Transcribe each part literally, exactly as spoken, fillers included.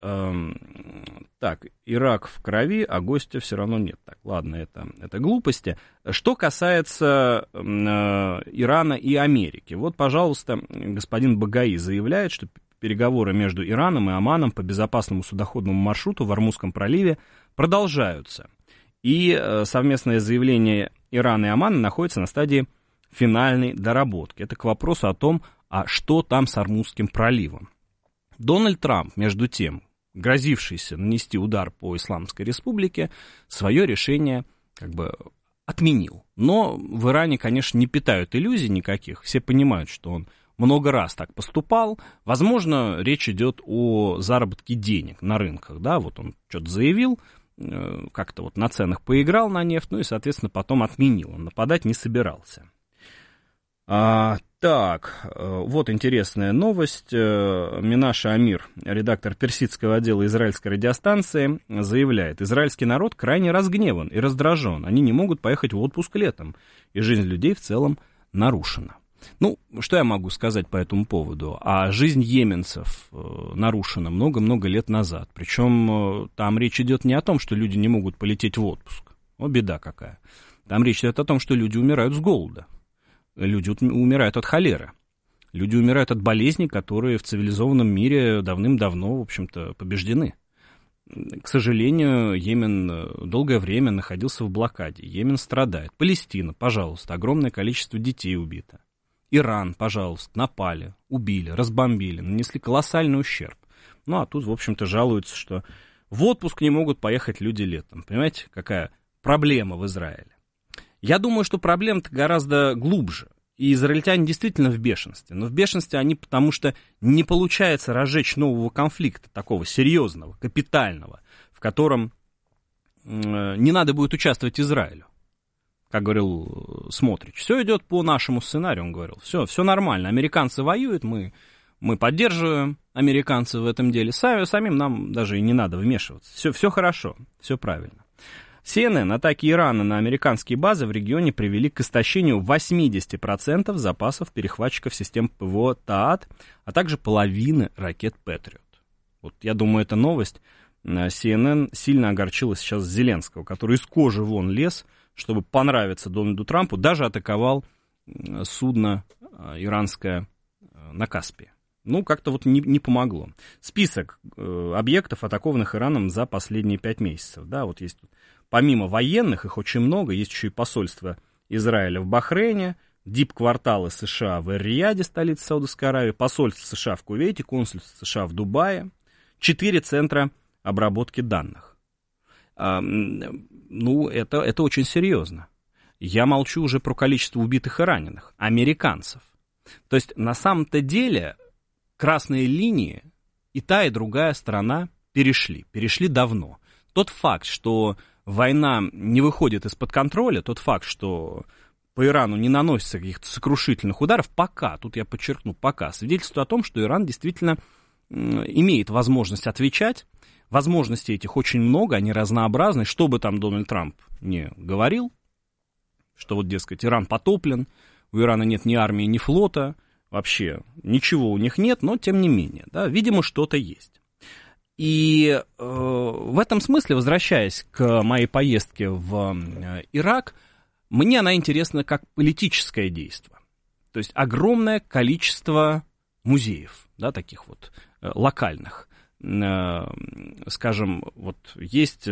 Эм, так, Ирак в крови, а гостя все равно нет. Так, ладно, это, это глупости. Что касается э, Ирана и Америки. Вот, пожалуйста, господин Багаи заявляет, что переговоры между Ираном и Оманом по безопасному судоходному маршруту в Ормузском проливе продолжаются. И э, совместное заявление Ирана и Омана находится на стадии финальной доработки. Это к вопросу о том, а что там с Ормузским проливом. Дональд Трамп, между тем, грозившийся нанести удар по Исламской Республике, свое решение как бы отменил. Но в Иране, конечно, не питают иллюзий никаких. Все понимают, что он много раз так поступал. Возможно, речь идет о заработке денег на рынках. Да? Вот он что-то заявил, как-то вот на ценах поиграл на нефть, ну и, соответственно, потом отменил. Он нападать не собирался. А, так, вот интересная новость. Минаша Амир, редактор персидского отдела израильской радиостанции, заявляет: израильский народ крайне разгневан и раздражен. Они не могут поехать в отпуск летом, и жизнь людей в целом нарушена. Ну, что я могу сказать по этому поводу? А жизнь йеменцев нарушена много-много лет назад. Причем там речь идет не о том, что люди не могут полететь в отпуск. О, беда какая. Там речь идет о том, что люди умирают с голода. Люди умирают от холеры. Люди умирают от болезней, которые в цивилизованном мире давным-давно, в общем-то, побеждены. К сожалению, Йемен долгое время находился в блокаде. Йемен страдает. Палестина, пожалуйста, огромное количество детей убито. Иран, пожалуйста, напали, убили, разбомбили, нанесли колоссальный ущерб. Ну, а тут, в общем-то, жалуются, что в отпуск не могут поехать люди летом. Понимаете, какая проблема в Израиле? Я думаю, что проблема-то гораздо глубже. И израильтяне действительно в бешенстве. Но в бешенстве они потому, что не получается разжечь нового конфликта, такого серьезного, капитального, в котором э, не надо будет участвовать Израилю. Как говорил Смотрич, все идет по нашему сценарию, он говорил. Все, все нормально, американцы воюют, мы, мы поддерживаем американцев в этом деле. Сами, самим нам даже и не надо вмешиваться. Все, все хорошо, все правильно. си эн эн: атаки Ирана на американские базы в регионе привели к истощению восемьдесят процентов запасов перехватчиков систем ПВО ТААД, а также половины ракет Патриот. Вот я думаю, эта новость си эн эн сильно огорчила сейчас Зеленского, который из кожи вон лез, чтобы понравиться Дональду Трампу, даже атаковал судно иранское на Каспии. Ну, как-то вот не, не помогло. Список э, объектов, атакованных Ираном за последние пять месяцев. Да, вот есть, помимо военных, их очень много, есть еще и посольство Израиля в Бахрейне, дип-кварталы США в Эр-Рияде, столице Саудовской Аравии, посольство США в Кувейте, консульство США в Дубае, четыре центра обработки данных. Ну, это, это очень серьезно. Я молчу уже про количество убитых и раненых, американцев. То есть, на самом-то деле, красные линии и та, и другая сторона перешли. Перешли давно. Тот факт, что война не выходит из-под контроля, тот факт, что по Ирану не наносится каких-то сокрушительных ударов, пока, тут я подчеркну, пока, свидетельствует о том, что Иран действительно имеет возможность отвечать. Возможностей этих очень много, они разнообразны. Что бы там Дональд Трамп не говорил, что вот, дескать, Иран потоплен, у Ирана нет ни армии, ни флота, вообще ничего у них нет, но тем не менее, да, видимо, что-то есть. И э, в этом смысле, возвращаясь к моей поездке в э, Ирак, мне она интересна как политическое действие. То есть огромное количество музеев, да, таких вот э, локальных. Скажем, вот есть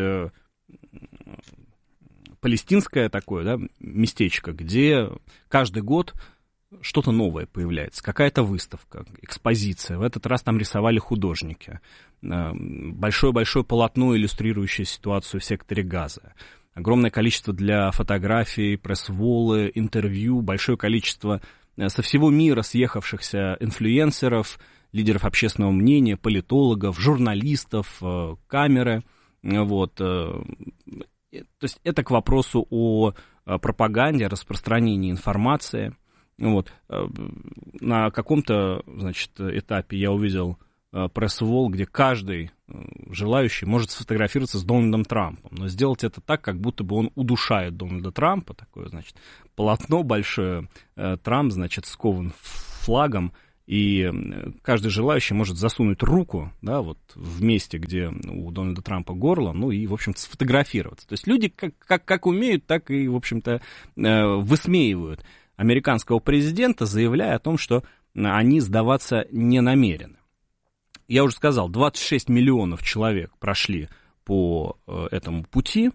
палестинское такое, да, местечко, где каждый год что-то новое появляется, какая-то выставка, экспозиция. В этот раз там рисовали художники. Большое-большое полотно, иллюстрирующее ситуацию в секторе Газа. Огромное количество для фотографий, пресс-волы, интервью, большое количество со всего мира съехавшихся инфлюенсеров, лидеров общественного мнения, политологов, журналистов, камеры. Вот. То есть это к вопросу о пропаганде, о распространении информации. Вот. На каком-то, значит, этапе я увидел пресс-волл, где каждый желающий может сфотографироваться с Дональдом Трампом, но сделать это так, как будто бы он удушает Дональда Трампа, такое, значит, полотно большое, Трамп, значит, скован флагом, и каждый желающий может засунуть руку, да, вот в месте, где у Дональда Трампа горло, ну и, в общем-то, сфотографироваться. То есть люди как, как, как умеют, так и, в общем-то, высмеивают американского президента, заявляя о том, что они сдаваться не намерены. Я уже сказал, двадцать шесть миллионов человек прошли по этому пути,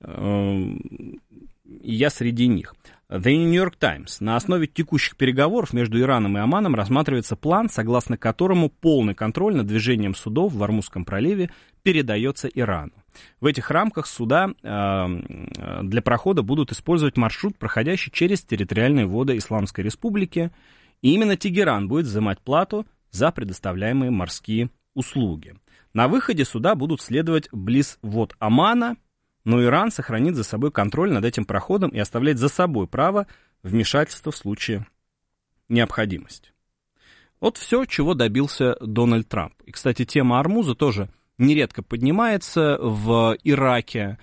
и я среди них. The New York Times. На основе текущих переговоров между Ираном и Оманом рассматривается план, согласно которому полный контроль над движением судов в Ормузском проливе передается Ирану. В этих рамках суда э, для прохода будут использовать маршрут, проходящий через территориальные воды Исламской Республики, и именно Тегеран будет взимать плату за предоставляемые морские услуги. На выходе суда будут следовать близ вод Омана, но Иран сохранит за собой контроль над этим проходом и оставляет за собой право вмешательства в случае необходимости. Вот все, чего добился Дональд Трамп. И, кстати, тема Ормуза тоже нередко поднимается в Ираке.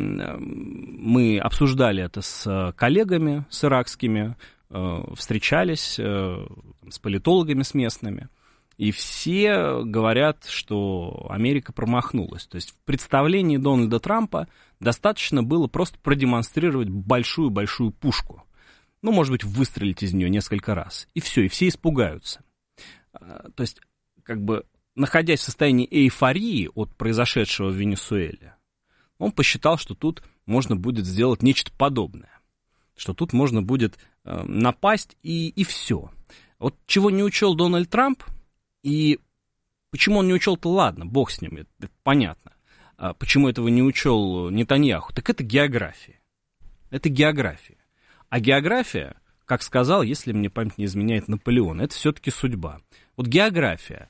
Мы обсуждали это с коллегами, с иракскими, встречались с политологами, с местными. И все говорят, что Америка промахнулась. То есть в представлении Дональда Трампа достаточно было просто продемонстрировать большую-большую пушку. Ну, может быть, выстрелить из нее несколько раз. И все, и все испугаются. То есть, как бы, находясь в состоянии эйфории от произошедшего в Венесуэле, он посчитал, что тут можно будет сделать нечто подобное. Что тут можно будет э, напасть и, и все. Вот чего не учел Дональд Трамп, и почему он не учел-то, ладно, бог с ним, это, это понятно. А почему этого не учел Нетаньяху? Так это география. Это география. А география, как сказал, если мне память не изменяет Наполеон, это все-таки судьба. Вот география,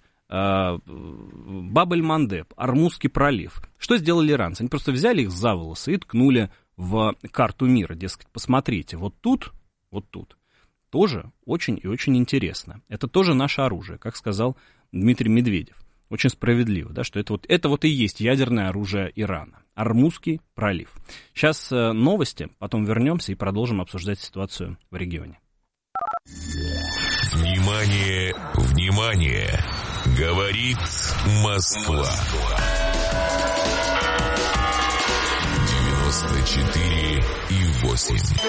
Баб-эль-Мандеб, Ормузский пролив. Что сделали иранцы? Они просто взяли их за волосы и ткнули в карту мира. Дескать, посмотрите, вот тут, вот тут. Тоже очень и очень интересно. Это тоже наше оружие, как сказал Дмитрий Медведев. Очень справедливо, да, что это вот, это вот и есть ядерное оружие Ирана. Ормузский пролив. Сейчас э, новости, потом вернемся и продолжим обсуждать ситуацию в регионе. Внимание, внимание! Говорит Москва. девяносто четыре и восемь.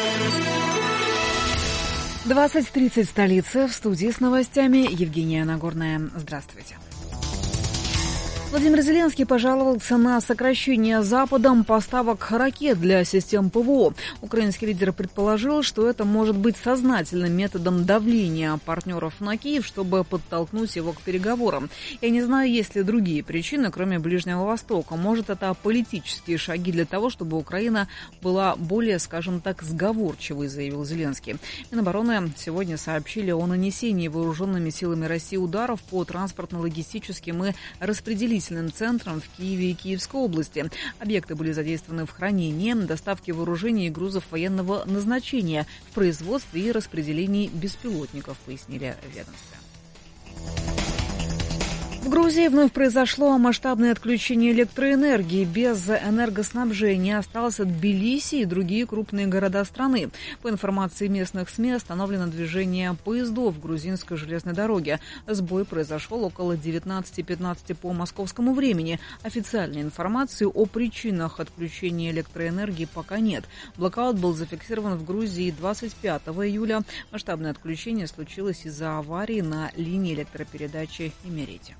двадцать тридцать столица. В студии с новостями Евгения Нагорная. Здравствуйте. Владимир Зеленский пожаловался на сокращение Западом поставок ракет для систем ПВО. Украинский лидер предположил, что это может быть сознательным методом давления партнеров на Киев, чтобы подтолкнуть его к переговорам. Я не знаю, есть ли другие причины, кроме Ближнего Востока. Может, это политические шаги для того, чтобы Украина была более, скажем так, сговорчивой, заявил Зеленский. Минобороны сегодня сообщили о нанесении вооруженными силами России ударов по транспортно-логистическим и распределительным центрам в Киеве и Киевской области. Объекты были задействованы в хранении, доставке вооружений и грузов военного назначения, в производстве и распределении беспилотников, пояснили в ведомстве. В Грузии вновь произошло масштабное отключение электроэнергии. Без энергоснабжения остался Тбилиси и другие крупные города страны. По информации местных СМИ, остановлено движение поездов грузинской железной дороги. Сбой произошел около девятнадцати пятнадцати по московскому времени. Официальной информации о причинах отключения электроэнергии пока нет. Блокаут был зафиксирован в Грузии двадцать пятого июля. Масштабное отключение случилось из-за аварии на линии электропередачи Имерети.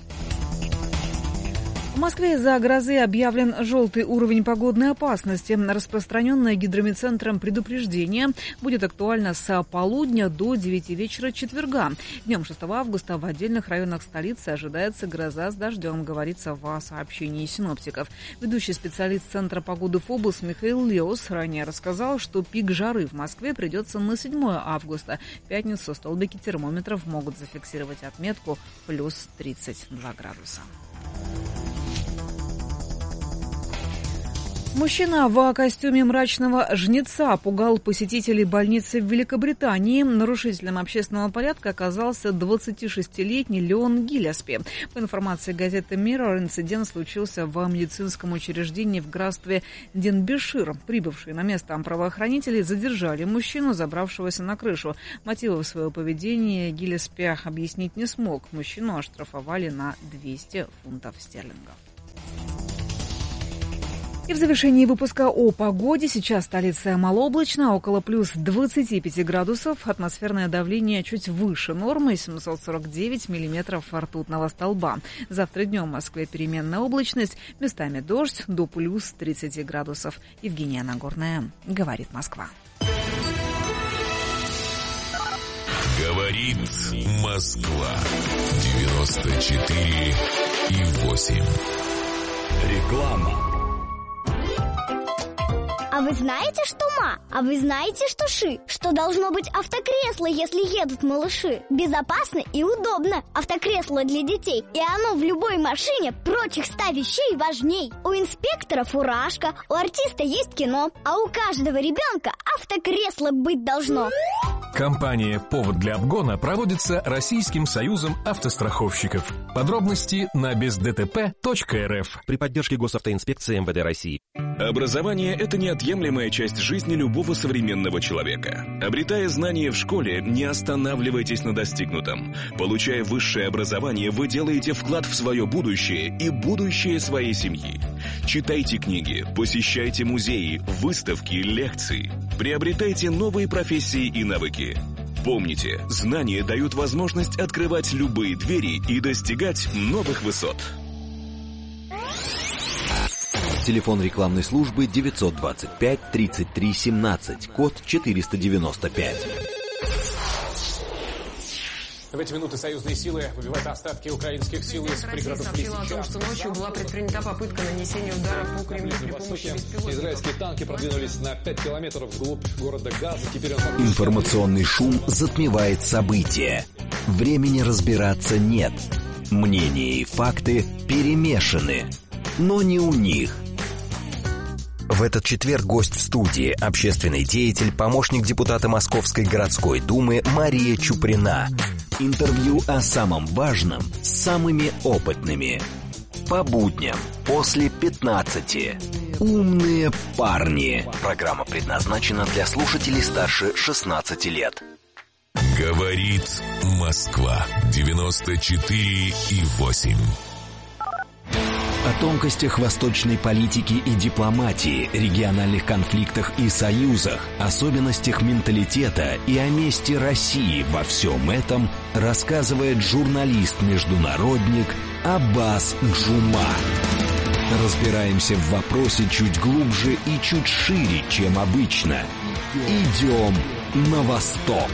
В Москве из-за грозы объявлен желтый уровень погодной опасности. Распространенное гидрометцентром предупреждение будет актуально с полудня до девяти вечера четверга. Днем шестого августа в отдельных районах столицы ожидается гроза с дождем, говорится в сообщении синоптиков. Ведущий специалист Центра погоды ФОБУС Михаил Леус ранее рассказал, что пик жары в Москве придется на седьмое августа. В пятницу столбики термометров могут зафиксировать отметку плюс тридцать два градуса. Мужчина в костюме мрачного жнеца пугал посетителей больницы в Великобритании. Нарушителем общественного порядка оказался двадцатишестилетний Леон Гиллеспи. По информации газеты Mirror, инцидент случился в медицинском учреждении в графстве Денбишир. Прибывшие на место правоохранители задержали мужчину, забравшегося на крышу. Мотивы своего поведения Гиллеспи объяснить не смог. Мужчину оштрафовали на двести фунтов стерлингов. И в завершении выпуска о погоде. Сейчас столица малооблачно, около плюс двадцати пяти градусов. Атмосферное давление чуть выше нормы, семьсот сорок девять миллиметров ртутного столба. Завтра днем в Москве переменная облачность, местами дождь, до плюс тридцати градусов. Евгения Нагорная, говорит Москва. Говорит Москва. девяносто четыре и восемь. Реклама. А вы знаете, что ма? А вы знаете, что ши? Что должно быть автокресло, если едут малыши? Безопасно и удобно. Автокресло для детей. И оно в любой машине прочих ста вещей важней. У инспектора фуражка, у артиста есть кино, а у каждого ребенка автокресло быть должно. Кампания «Повод для обгона» проводится Российским союзом автостраховщиков. Подробности на без дэ тэ пэ точка эр эф. При поддержке Госавтоинспекции эм вэ дэ России. Образование – это неотъемлемая часть жизни любого современного человека. Обретая знания в школе, не останавливайтесь на достигнутом. Получая высшее образование, вы делаете вклад в свое будущее и будущее своей семьи. Читайте книги, посещайте музеи, выставки, лекции. Приобретайте новые профессии и навыки. Помните, знания дают возможность открывать любые двери и достигать новых высот. Телефон рекламной службы девятьсот двадцать пять тридцать три семнадцать, код четыреста девяносто пять. В эти минуты союзные силы выбивают остатки украинских сил из пригородов Лисичанска. Россия сообщила о том, что ночью была предпринята попытка нанесения удара по Кремлю при помощи беспилотников. Израильские танки продвинулись на пять километров вглубь города Газа. Теперь он... Информационный шум затмевает события. Времени разбираться нет. Мнения и факты перемешаны. Но не у них. В этот четверг гость в студии, общественный деятель, помощник депутата Московской городской думы Мария Чуприна. Интервью о самом важном с самыми опытными. По будням после пятнадцати. Умные парни. Программа предназначена для слушателей старше шестнадцати лет. Говорит Москва. девяносто четыре и восемь. О тонкостях восточной политики и дипломатии, региональных конфликтах и союзах, особенностях менталитета и о месте России во всем этом рассказывает журналист-международник Аббас Джума. Разбираемся в вопросе чуть глубже и чуть шире, чем обычно. Идем на восток.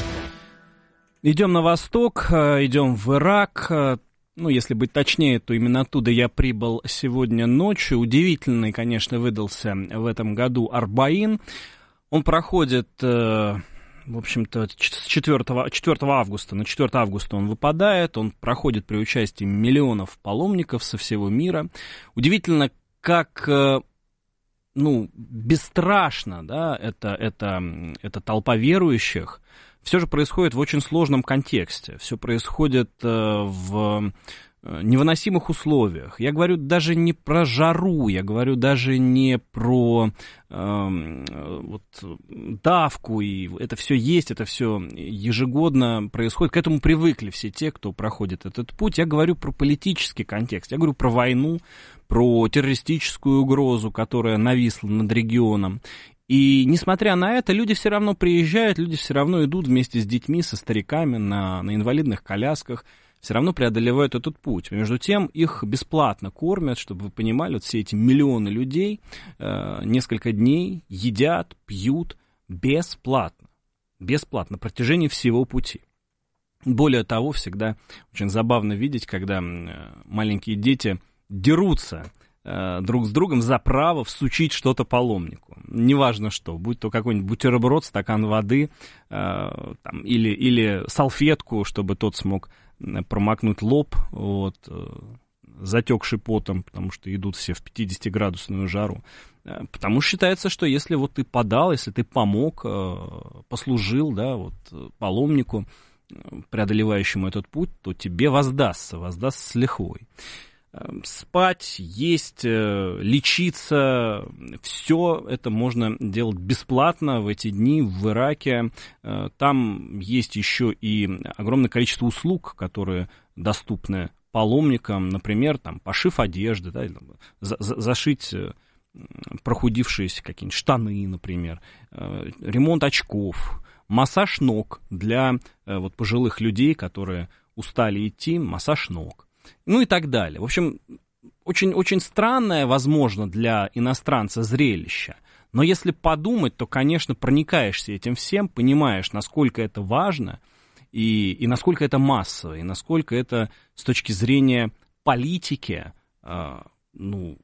Идем на восток, идем в Ирак. Ну, если быть точнее, то именно оттуда я прибыл сегодня ночью. Удивительный, конечно, выдался в этом году Арбаин. Он проходит, в общем-то, с четвёртого августа. На четвёртого августа он выпадает. Он проходит при участии миллионов паломников со всего мира. Удивительно, как, ну, бесстрашно, да, это, это, это толпа верующих. Все же происходит в очень сложном контексте. Все происходит в невыносимых условиях. Я говорю даже не про жару, я говорю даже не про э, вот, давку. И это все есть, это все ежегодно происходит. К этому привыкли все те, кто проходит этот путь. Я говорю про политический контекст. Я говорю про войну, про террористическую угрозу, которая нависла над регионом. И несмотря на это, люди все равно приезжают, люди все равно идут вместе с детьми, со стариками на, на инвалидных колясках, все равно преодолевают этот путь. Между тем, их бесплатно кормят, чтобы вы понимали, вот все эти миллионы людей э, несколько дней едят, пьют бесплатно, бесплатно на протяжении всего пути. Более того, всегда очень забавно видеть, когда э, маленькие дети дерутся друг с другом за право всучить что-то паломнику. Неважно что, будь то какой-нибудь бутерброд, стакан воды э, там, или, или салфетку, чтобы тот смог промокнуть лоб. Вот. затекший потом, потому что идут все в пятидесятиградусную жару. Потому что считается, что если вот ты подал, если ты помог, послужил, да, вот, паломнику, преодолевающему этот путь, то тебе воздастся, воздастся с лихвой. Спать, есть, лечиться, все это можно делать бесплатно в эти дни в Ираке. Там есть еще и огромное количество услуг, которые доступны паломникам, например, там, пошив одежды, да, за, за, зашить прохудившиеся какие-нибудь штаны, например, ремонт очков, массаж ног для вот, пожилых людей, которые устали идти, массаж ног. Ну и так далее. В общем, очень, очень странное, возможно, для иностранца зрелище. Но если подумать, то, конечно, проникаешься этим всем, понимаешь, насколько это важно, и, и насколько это массово, и насколько это с точки зрения политики, э, ну,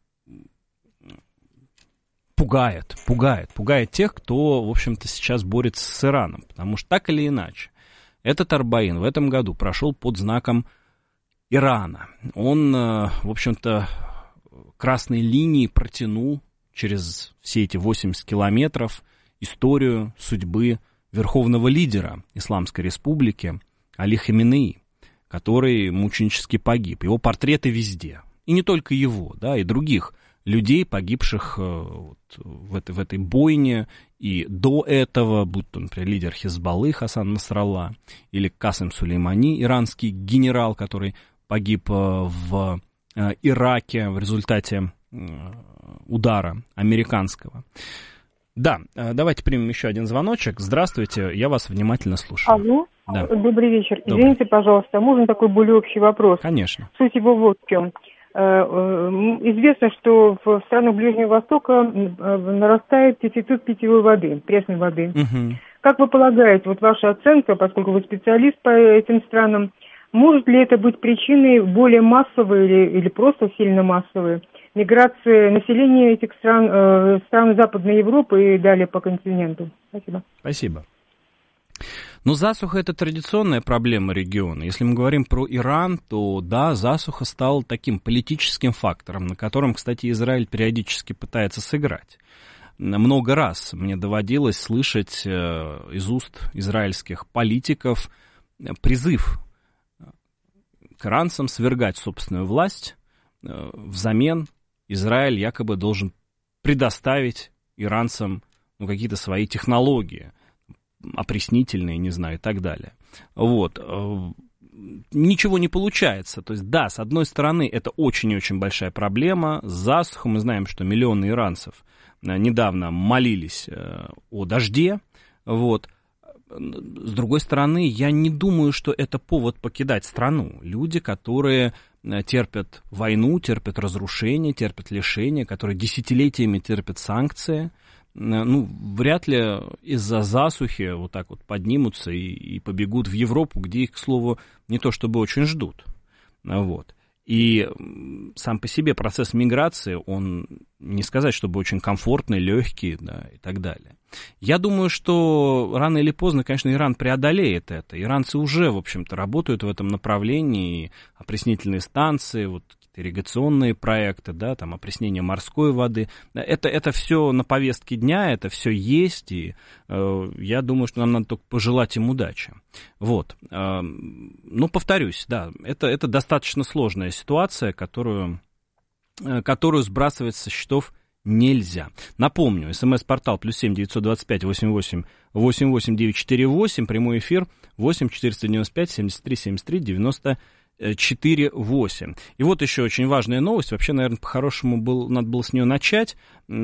пугает, пугает, пугает тех, кто, в общем-то, сейчас борется с Ираном. Потому что так или иначе, этот Арбаин в этом году прошел под знаком Ирана. Он, в общем-то, красной линией протянул через все эти восемьдесят километров историю судьбы верховного лидера Исламской Республики Али Хаминеи, который мученически погиб. Его портреты везде. И не только его, да, и других людей, погибших вот, в, этой, в этой бойне, и до этого, будь то, например, лидер Хизбаллы Хасан Насралла, или Касем Сулеймани, иранский генерал, который погиб в Ираке в результате удара американского. Да, давайте примем еще один звоночек. Здравствуйте, я вас внимательно слушаю. Алло, да. Добрый вечер. Добрый. Извините, пожалуйста, можно такой более общий вопрос? Конечно. Суть его вот в чем. Известно, что в странах Ближнего Востока нарастает дефицит питьевой воды, пресной воды. Угу. Как вы полагаете, вот ваша оценка, поскольку вы специалист по этим странам, может ли это быть причиной более массовой или, или просто сильно массовой миграции населения этих стран, э, стран Западной Европы и далее по континенту? Спасибо. Спасибо. Ну, засуха – это традиционная проблема региона. Если мы говорим про Иран, то, да, засуха стала таким политическим фактором, на котором, кстати, Израиль периодически пытается сыграть. Много раз мне доводилось слышать э, из уст израильских политиков призыв к иранцам свергать собственную власть. Взамен Израиль якобы должен предоставить иранцам ну, какие-то свои технологии, опреснительные, не знаю, и так далее. Вот. Ничего не получается. То есть, да, с одной стороны, это очень и очень большая проблема. С засухой мы знаем, что миллионы иранцев недавно молились о дожде. Вот. С другой стороны, я не думаю, что это повод покидать страну. Люди, которые терпят войну, терпят разрушение, терпят лишения, которые десятилетиями терпят санкции, ну, вряд ли из-за засухи вот так вот поднимутся и, и побегут в Европу, где их, к слову, не то чтобы очень ждут. Вот. И сам по себе процесс миграции, он не сказать, чтобы очень комфортный, легкий, да, и так далее. Я думаю, что рано или поздно, конечно, Иран преодолеет это. Иранцы уже, в общем-то, работают в этом направлении. Опреснительные станции, вот, какие-то ирригационные проекты, да, там, опреснение морской воды. Это, это все на повестке дня, это все есть, и э, я думаю, что нам надо только пожелать им удачи. Вот. Э, ну, повторюсь, да, это, это достаточно сложная ситуация, которую, э, которую сбрасывать со счетов нельзя. Напомню, смс-портал плюс семь девятьсот двадцать пять восемьдесят восемь восемьдесят восемь девятьсот сорок восемь, прямой эфир восемь четыреста девяносто пять семьдесят три семьдесят три девяносто четыре восемь. И вот еще очень важная новость. Вообще, наверное, по-хорошему был, надо было с нее начать.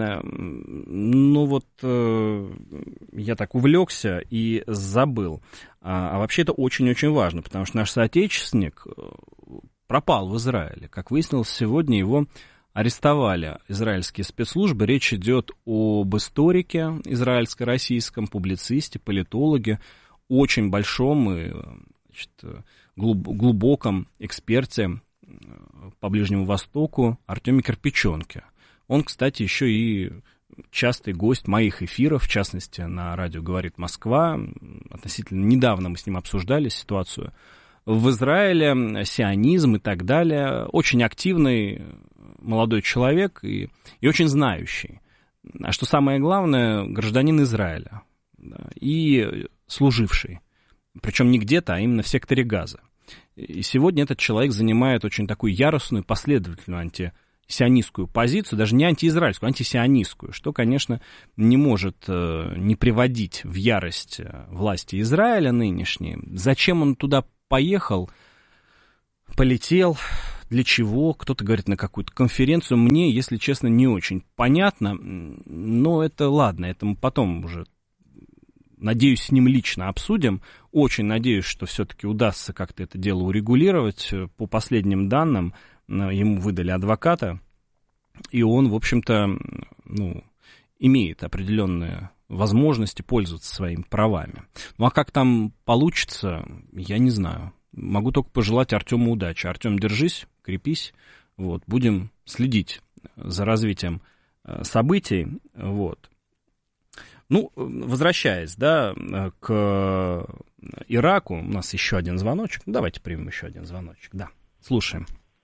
Ну вот э, я так увлекся и забыл. А, а вообще это очень-очень важно, потому что наш соотечественник пропал в Израиле. Как выяснилось, сегодня его арестовали израильские спецслужбы. Речь идет об историке израильско-российском, публицисте, политологе, очень большом и, значит, глубоком эксперте по Ближнему Востоку Артеме Кирпиченке. Он, кстати, еще и частый гость моих эфиров, в частности, на радио «Говорит Москва». Относительно недавно мы с ним обсуждали ситуацию в Израиле сионизм и так далее. Очень активный молодой человек и, и очень знающий. А что самое главное, гражданин Израиля, да, и служивший. Причем не где-то, а именно в секторе Газа. И сегодня этот человек занимает очень такую яростную, последовательную антисионистскую позицию, даже не антиизраильскую, а антисионистскую, что, конечно, не может э, не приводить в ярость власти Израиля нынешние. Зачем он туда поехал, полетел, для чего? Кто-то говорит на какую-то конференцию. Мне, если честно, не очень понятно, но это ладно, это мы потом уже... Надеюсь, с ним лично обсудим. Очень надеюсь, что все-таки удастся как-то это дело урегулировать. По последним данным, ему выдали адвоката, и он, в общем-то, ну, имеет определенные возможности пользоваться своими правами. Ну, а как там получится, я не знаю. Могу только пожелать Артему удачи. Артем, держись, крепись. Вот, будем следить за развитием событий. Вот. Ну, возвращаясь, да, к Ираку, у нас еще один звоночек. Давайте примем еще один звоночек. Да, слушаем.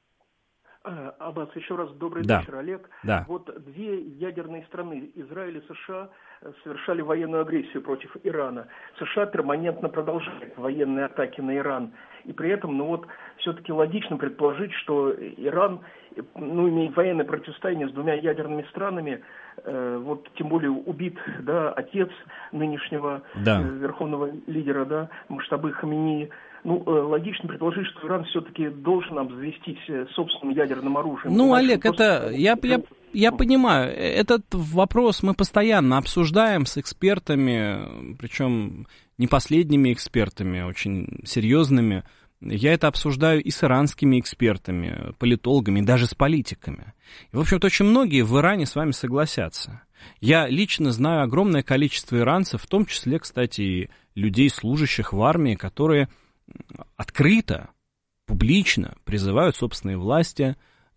Аббас, еще раз добрый да. вечер, Олег. Да. Вот две ядерные страны, Израиль и США, совершали военную агрессию против Ирана. США перманентно продолжает военные атаки на Иран. И при этом, ну вот, все-таки логично предположить, что Иран, ну, имеет военное противостояние с двумя ядерными странами, э, вот, тем более убит, да, отец нынешнего да. э, верховного лидера, да, Муштабы Хаминеи. Ну, э, логично предположить, что Иран все-таки должен обзавестись собственным ядерным оружием. Ну, Иначе Олег, просто... это, я, я, я понимаю, этот вопрос мы постоянно обсуждаем с экспертами, причем не последними экспертами, очень серьезными. Я это обсуждаю и с иранскими экспертами, политологами, даже с политиками. И, в общем-то, очень многие в Иране с вами согласятся. Я лично знаю огромное количество иранцев, в том числе, кстати, и людей, служащих в армии, которые открыто, публично призывают собственные власти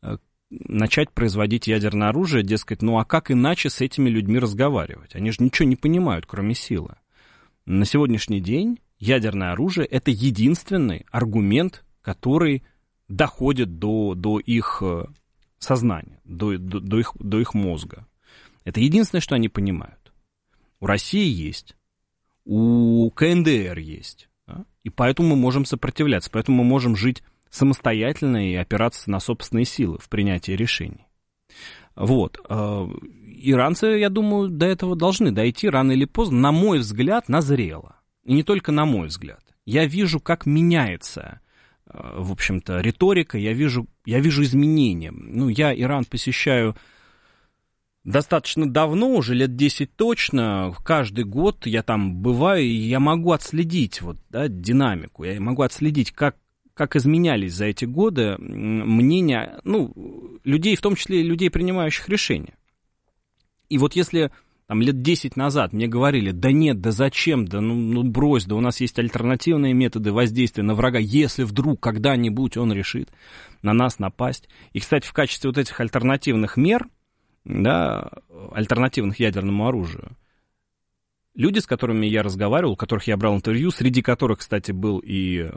начать производить ядерное оружие, дескать, ну а как иначе с этими людьми разговаривать? Они же ничего не понимают, кроме силы. На сегодняшний день ядерное оружие — это единственный аргумент, который доходит до, до их сознания, до, до, до, их, до их мозга. Это единственное, что они понимают. У России есть, у ка эн дэ эр есть, да? И поэтому мы можем сопротивляться, поэтому мы можем жить самостоятельно и опираться на собственные силы в принятии решений. Вот. Иранцы, я думаю, до этого должны дойти рано или поздно. На мой взгляд, назрело. И не только на мой взгляд. Я вижу, как меняется, в общем-то, риторика, я вижу, я вижу изменения. Ну, я Иран посещаю достаточно давно, уже лет десять точно. Каждый год я там бываю, и я могу отследить вот, да, динамику. Я могу отследить, как как изменялись за эти годы мнения, ну, людей, в том числе людей, принимающих решения. И вот если там, лет десять назад мне говорили, да нет, да зачем, да ну, ну брось, да у нас есть альтернативные методы воздействия на врага, если вдруг когда-нибудь он решит на нас напасть. И, кстати, в качестве вот этих альтернативных мер, да, альтернативных ядерному оружию, люди, с которыми я разговаривал, у которых я брал интервью, среди которых, кстати, был и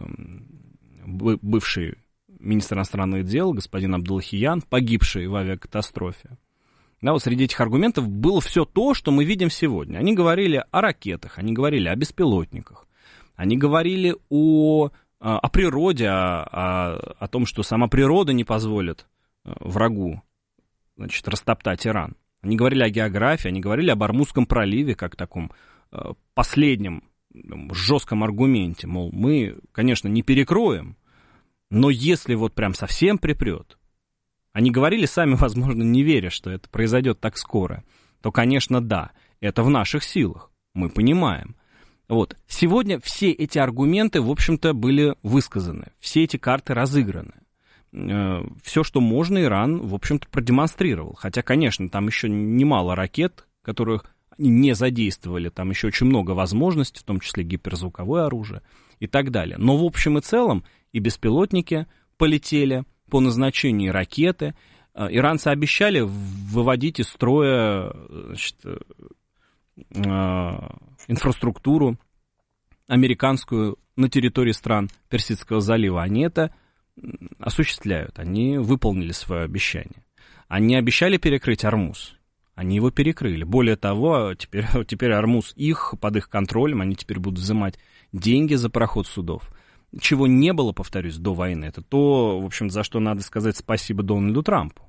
бывший министр иностранных дел, господин Абдуллахиян, погибший в авиакатастрофе. Да, вот среди этих аргументов было все то, что мы видим сегодня. Они говорили о ракетах, они говорили о беспилотниках, они говорили о, о природе, о, о, о том, что сама природа не позволит врагу, значит, растоптать Иран. Они говорили о географии, они говорили об Ормузском проливе, как таком последнем жестком аргументе, мол, мы, конечно, не перекроем, но если вот прям совсем припрет, они говорили сами, возможно, не веря, что это произойдет так скоро, то, конечно, да, это в наших силах, мы понимаем. Вот, сегодня все эти аргументы, в общем-то, были высказаны, все эти карты разыграны. Все, что можно, Иран, в общем-то, продемонстрировал. Хотя, конечно, там еще немало ракет, которых не задействовали, там еще очень много возможностей, в том числе гиперзвуковое оружие и так далее. Но в общем и целом и беспилотники полетели по назначению, ракеты. Иранцы обещали выводить из строя, значит, инфраструктуру американскую на территории стран Персидского залива, они это осуществляют, они выполнили свое обещание. Они обещали перекрыть Ормуз, они его перекрыли. Более того, теперь, теперь Ормуз их, под их контролем, они теперь будут взимать деньги за проход судов. Чего не было, повторюсь, до войны, это то, в общем, за что надо сказать спасибо Дональду Трампу.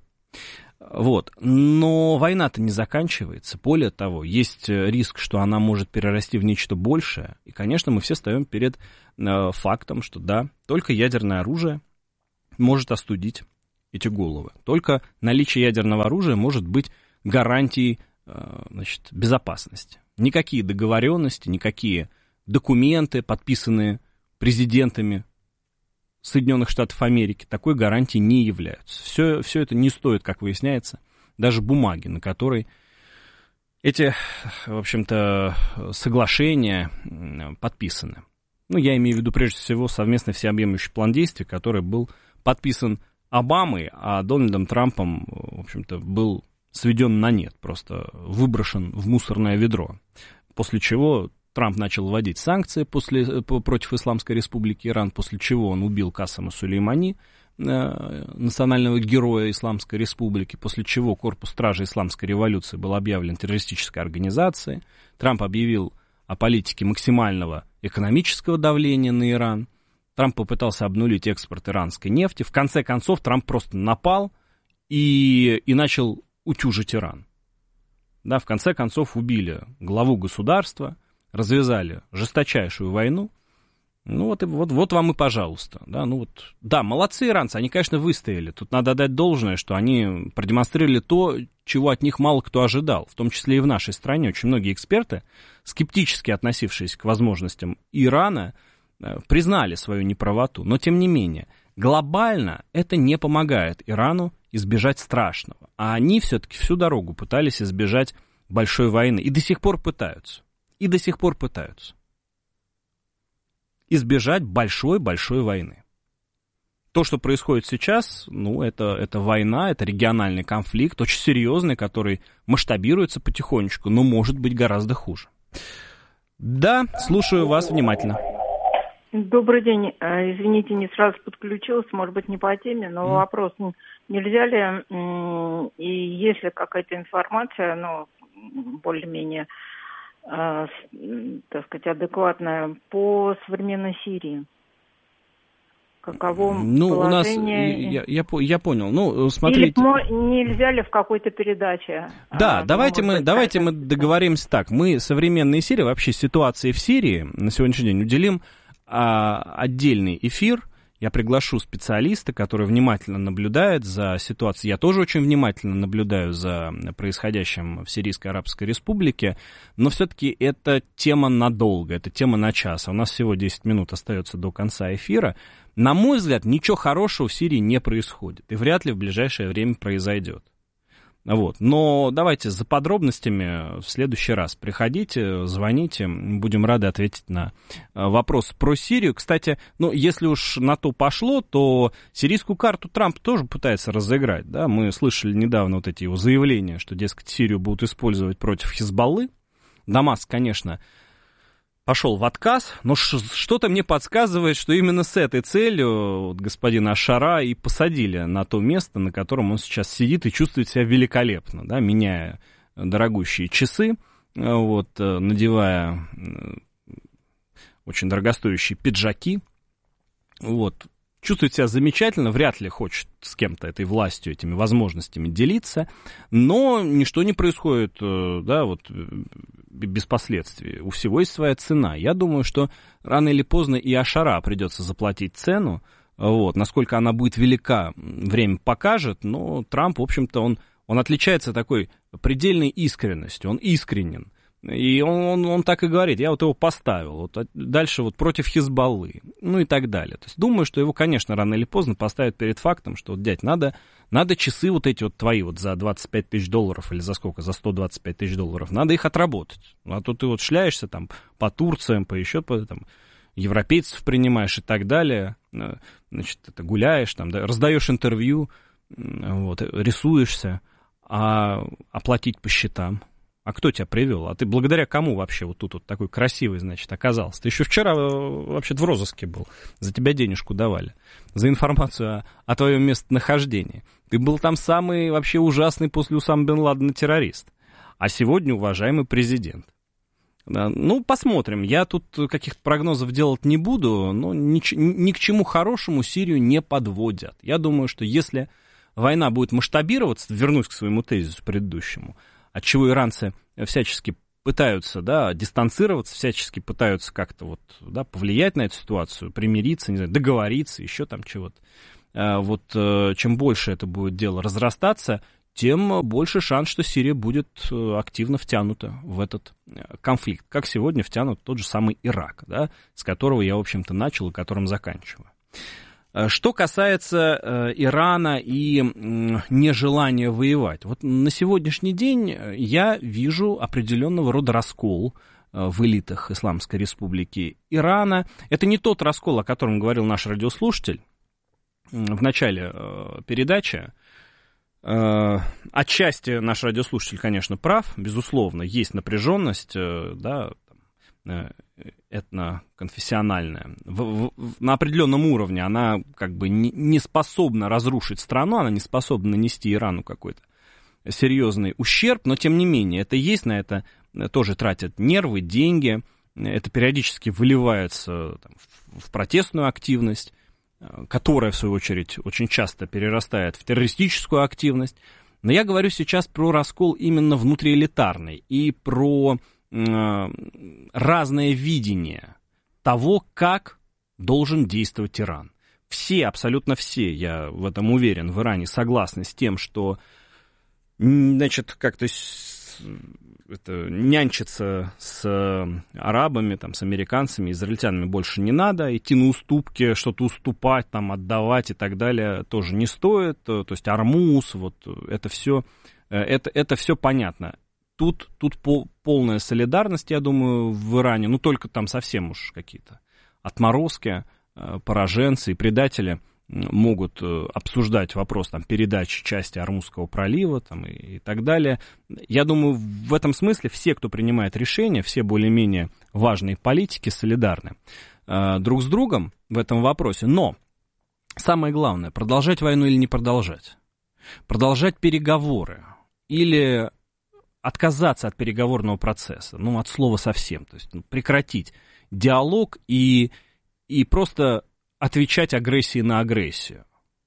Вот. Но война-то не заканчивается. Более того, есть риск, что она может перерасти в нечто большее. И, конечно, мы все стоим перед э, фактом, что да, только ядерное оружие может остудить эти головы. Только наличие ядерного оружия может быть гарантией э, значит, безопасности. Никакие договоренности, никакие документы, подписанные президентами Соединенных Штатов Америки, такой гарантией не являются. Все, все это не стоит, как выясняется, даже бумаги, на которой эти, в общем-то, соглашения подписаны. Ну, я имею в виду, прежде всего, совместный всеобъемлющий план действий, который был подписан Обамой, а Дональдом Трампом, в общем-то, был сведен на нет, просто выброшен в мусорное ведро, после чего Трамп начал вводить санкции после, против Исламской Республики Иран, после чего он убил Касема Сулеймани, э, национального героя Исламской Республики, после чего Корпус Стражи Исламской Революции был объявлен террористической организацией. Трамп объявил о политике максимального экономического давления на Иран. Трамп попытался обнулить экспорт иранской нефти. В конце концов, Трамп просто напал и, и начал утюжить Иран. Да, в конце концов, убили главу государства, развязали жесточайшую войну. Ну вот, вот, вот вам и пожалуйста. Да, ну вот, да, молодцы иранцы, они, конечно, выстояли. Тут надо дать должное, что они продемонстрировали то, чего от них мало кто ожидал. В том числе и в нашей стране. Очень многие эксперты, скептически относившиеся к возможностям Ирана, признали свою неправоту. Но, тем не менее, глобально это не помогает Ирану избежать страшного. А они все-таки всю дорогу пытались избежать большой войны. И до сих пор пытаются. И до сих пор пытаются избежать большой-большой войны. То, что происходит сейчас, ну, это, это война, это региональный конфликт, очень серьезный, который масштабируется потихонечку, но может быть гораздо хуже. Да, слушаю вас внимательно. Добрый день. Извините, не сразу подключилась, может быть, не по теме, но mm. вопрос, нельзя ли, и есть ли какая-то информация, ну, более-менее, э, так сказать, адекватная по современной Сирии? Каково ну, положение? У нас, я, я, я понял. Ну, смотрите. Или нельзя ли в какой-то передаче? Да, а, давайте, мы, давайте мы договоримся так. Мы современной Сирии, вообще ситуации в Сирии на сегодняшний день уделим а, отдельный эфир. Я приглашу специалиста, который внимательно наблюдает за ситуацией. Я тоже очень внимательно наблюдаю за происходящим в Сирийской Арабской Республике, но все-таки это тема надолго, это тема на час. У нас всего десять минут остается до конца эфира. На мой взгляд, ничего хорошего в Сирии не происходит, и вряд ли в ближайшее время произойдет. Вот. Но давайте за подробностями в следующий раз приходите, звоните, будем рады ответить на вопрос про Сирию. Кстати, ну, если уж на то пошло, то сирийскую карту Трамп тоже пытается разыграть. Да? Мы слышали недавно вот эти его заявления, что, дескать, Сирию будут использовать против Хизбаллы. Дамаск, конечно, пошел в отказ, но что-то мне подсказывает, что именно с этой целью вот, господина Ашара и посадили на то место, на котором он сейчас сидит и чувствует себя великолепно, да, меняя дорогущие часы, вот, надевая очень дорогостоящие пиджаки, вот, чувствует себя замечательно, вряд ли хочет с кем-то этой властью, этими возможностями делиться, но ничто не происходит, да, вот, без последствий. У всего есть своя цена. Я думаю, что рано или поздно и Ашара придется заплатить цену, вот, насколько она будет велика, время покажет, но Трамп, в общем-то, он, он отличается такой предельной искренностью, он искренен. И он, он, он так и говорит, я вот его поставил, вот дальше вот против Хизбаллы, ну и так далее. То есть думаю, что его, конечно, рано или поздно поставят перед фактом, что, вот, дядь, надо, надо часы вот эти вот твои вот за двадцать пять тысяч долларов или за сколько, за сто двадцать пять тысяч долларов, надо их отработать. А то ты вот шляешься там по Турциям, по еще, по там, европейцев принимаешь и так далее, значит, это гуляешь, там, да, раздаешь интервью, вот, рисуешься, а оплатить по счетам. А кто тебя привел? А ты благодаря кому вообще вот тут вот такой красивый, значит, оказался? Ты еще вчера вообще-то в розыске был. За тебя денежку давали. За информацию о, о твоем местонахождении. Ты был там самый вообще ужасный после Усама бен Ладена террорист. А сегодня уважаемый президент. Ну, посмотрим. Я тут каких-то прогнозов делать не буду, но ни, ни к чему хорошему Сирию не подводят. Я думаю, что если война будет масштабироваться, вернусь к своему тезису предыдущему, отчего иранцы всячески пытаются, да, дистанцироваться, всячески пытаются как-то вот, да, повлиять на эту ситуацию, примириться, не знаю, договориться, еще там чего-то. Вот чем больше это будет дело разрастаться, тем больше шанс, что Сирия будет активно втянута в этот конфликт. Как сегодня втянут тот же самый Ирак, да, с которого я, в общем-то, начал и которым заканчиваю. Что касается э, Ирана и э, нежелания воевать, вот на сегодняшний день я вижу определенного рода раскол э, в элитах Исламской Республики Ирана. Это не тот раскол, о котором говорил наш радиослушатель э, в начале э, передачи. Э, отчасти наш радиослушатель, конечно, прав, безусловно, есть напряженность, э, да, э, этноконфессиональная, в, в, на определенном уровне она как бы не, не способна разрушить страну, она не способна нанести Ирану какой-то серьезный ущерб, но тем не менее это есть, на это тоже тратят нервы, деньги, это периодически выливается там, в, в протестную активность, которая в свою очередь очень часто перерастает в террористическую активность. Но я говорю сейчас про раскол именно внутриэлитарный и про разное видение того, как должен действовать Иран. Все, абсолютно все, я в этом уверен, в Иране согласны с тем, что, значит, как-то это, нянчиться с арабами, там, с американцами, израильтянами больше не надо, идти на уступки, что-то уступать, там, отдавать и так далее тоже не стоит. То есть Армуз, вот это все, это, это все понятно. Тут, тут пол, полная солидарность, я думаю, в Иране, ну, только там совсем уж какие-то отморозки, пораженцы и предатели могут обсуждать вопрос там, передачи части Ормузского пролива там, и, и так далее. Я думаю, в этом смысле все, кто принимает решения, все более-менее важные политики солидарны э, друг с другом в этом вопросе. Но самое главное, продолжать войну или не продолжать? Продолжать переговоры или отказаться от переговорного процесса, ну, от слова совсем, то есть ну, прекратить диалог и, и просто отвечать агрессией на агрессию,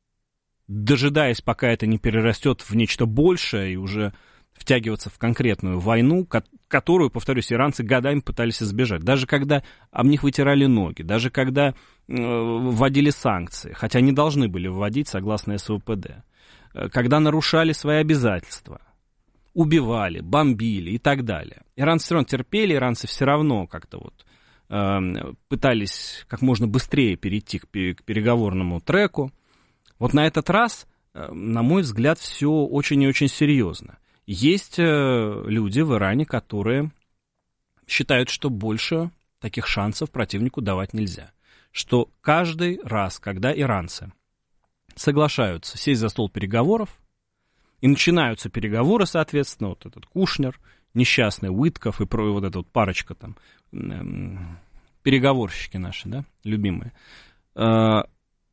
дожидаясь, пока это не перерастет в нечто большее и уже втягиваться в конкретную войну, которую, повторюсь, иранцы годами пытались избежать. Даже когда об них вытирали ноги, даже когда э, вводили санкции, хотя не должны были вводить согласно эс вэ пэ дэ, когда нарушали свои обязательства, убивали, бомбили и так далее. Иранцы все равно терпели, иранцы все равно как-то вот э, пытались как можно быстрее перейти к, к переговорному треку. Вот на этот раз, э, на мой взгляд, все очень и очень серьезно. Есть э, люди в Иране, которые считают, что больше таких шансов противнику давать нельзя. Что каждый раз, когда иранцы соглашаются сесть за стол переговоров, и начинаются переговоры, соответственно, вот этот Кушнер, несчастный, Уитков и про, вот эта вот парочка там, эм, переговорщики наши, да, любимые. Э,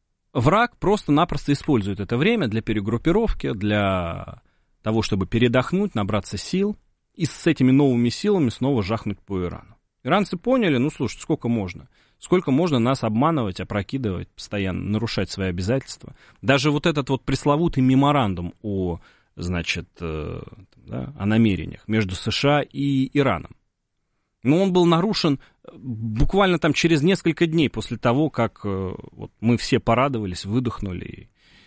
враг просто-напросто использует это время для перегруппировки, для того, чтобы передохнуть, набраться сил и с этими новыми силами снова жахнуть по Ирану. Иранцы поняли, ну, слушайте, сколько можно? Сколько можно нас обманывать, опрокидывать, постоянно нарушать свои обязательства? Даже вот этот вот пресловутый меморандум о, значит, э, да, о намерениях между США и Ираном. Ну, он был нарушен буквально там через несколько дней после того, как э, вот, мы все порадовались, выдохнули.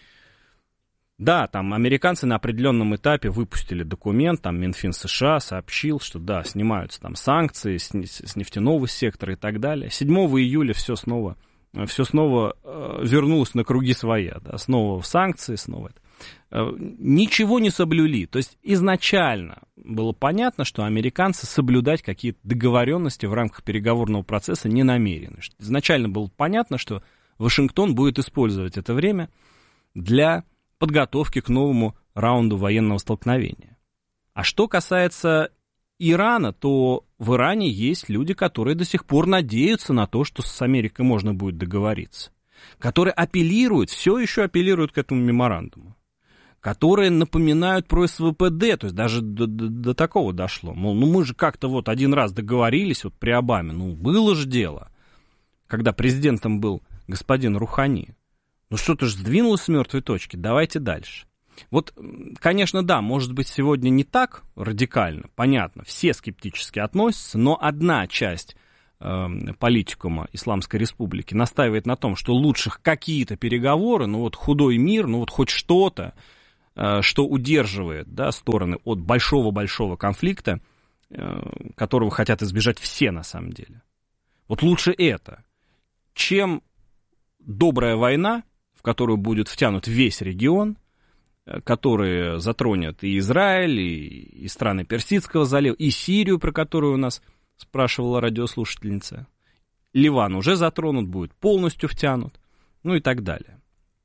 Да, там американцы на определенном этапе выпустили документ, там Минфин США сообщил, что да, снимаются там санкции с, с нефтяного сектора и так далее. седьмого июля все снова, все снова э, вернулось на круги своя, да, снова в санкции, снова это. Э, ничего не соблюли, то есть изначально было понятно, что американцы соблюдать какие-то договоренности в рамках переговорного процесса не намерены. Изначально было понятно, что Вашингтон будет использовать это время для подготовки к новому раунду военного столкновения. А что касается Ирана, то в Иране есть люди, которые до сих пор надеются на то, что с Америкой можно будет договориться, которые апеллируют, все еще апеллируют к этому меморандуму, которые напоминают про СВПД, то есть даже до, до, до такого дошло. Мол, ну мы же как-то вот один раз договорились вот при Обаме, ну было же дело, когда президентом был господин Рухани. Ну что-то же сдвинулось с мертвой точки, давайте дальше. Вот, конечно, да, может быть, сегодня не так радикально, понятно, все скептически относятся, но одна часть э, политикума Исламской Республики настаивает на том, что лучше какие-то переговоры, ну вот худой мир, ну вот хоть что-то, э, что удерживает, да, стороны от большого-большого конфликта, э, которого хотят избежать все на самом деле. Вот лучше это, чем добрая война, в которую будет втянут весь регион, которые затронет и Израиль, и, и страны Персидского залива, и Сирию, про которую у нас спрашивала радиослушательница. Ливан уже затронут, будет полностью втянут, ну и так далее.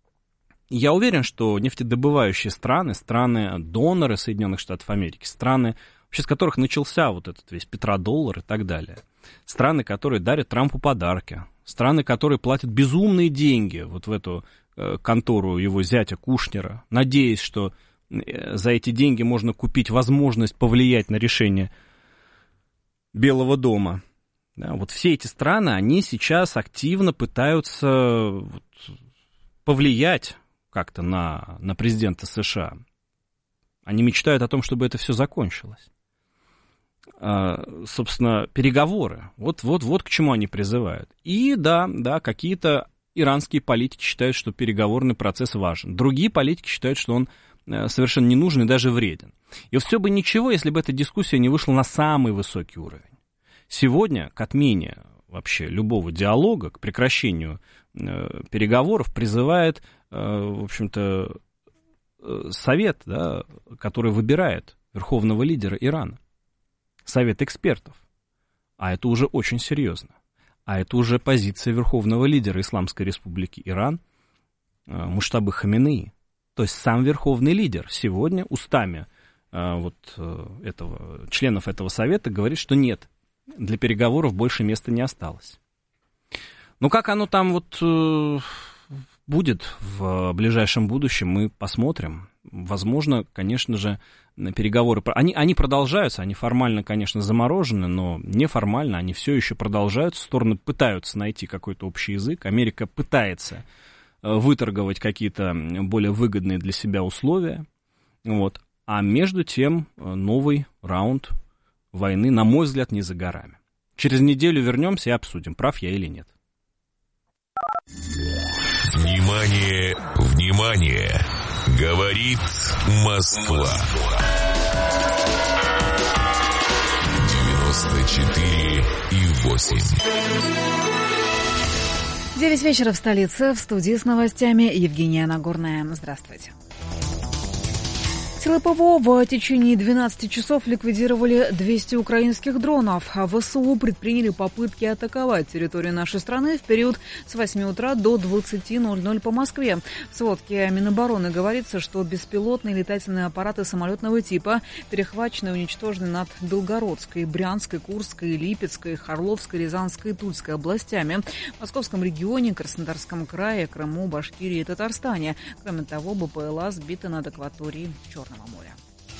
Я уверен, что нефтедобывающие страны, страны-доноры Соединенных Штатов Америки, страны, вообще с которых начался вот этот весь петродоллар и так далее, страны, которые дарят Трампу подарки, страны, которые платят безумные деньги вот в эту контору его зятя Кушнера, надеясь, что за эти деньги можно купить возможность повлиять на решение Белого дома. Да, вот все эти страны, они сейчас активно пытаются вот повлиять как-то на, на президента США. Они мечтают о том, чтобы это все закончилось. А, собственно, переговоры. Вот, вот, вот к чему они призывают. И да, да, какие-то иранские политики считают, что переговорный процесс важен. Другие политики считают, что он совершенно не нужен и даже вреден. И вот все бы ничего, если бы эта дискуссия не вышла на самый высокий уровень. Сегодня к отмене вообще любого диалога, к прекращению э, переговоров призывает, э, в общем-то, э, совет, да, который выбирает верховного лидера Ирана. Совет экспертов. А это уже очень серьезно. А это уже позиция верховного лидера Исламской Республики Иран Муштаба Хаминеи. То есть сам верховный лидер сегодня устами вот этого, членов этого совета говорит, что нет, для переговоров больше места не осталось. Ну, как оно там вот будет в ближайшем будущем, мы посмотрим. Возможно, конечно же, переговоры, они, они продолжаются, они формально, конечно, заморожены, но неформально они все еще продолжаются, стороны пытаются найти какой-то общий язык, Америка пытается выторговать какие-то более выгодные для себя условия, вот. А между тем новый раунд войны, на мой взгляд, не за горами. Через неделю вернемся и обсудим, прав я или нет. Внимание, внимание! Говорит Москва. девяносто четыре и восемь. Девять вечера в столице. В студии с новостями Евгения Нагорная. Здравствуйте. Силы ПВО в течение двенадцати часов ликвидировали двести украинских дронов. А ВСУ предприняли попытки атаковать территорию нашей страны в период с восьми утра до двадцати ноль-ноль по Москве. В сводке Минобороны говорится, что беспилотные летательные аппараты самолетного типа перехвачены и уничтожены над Белгородской, Брянской, Курской, Липецкой, Харловской, Рязанской и Тульской областями, в Московском регионе, Краснодарском крае, Крыму, Башкирии и Татарстане. Кроме того, БПЛА сбиты над акваторией Черного моря.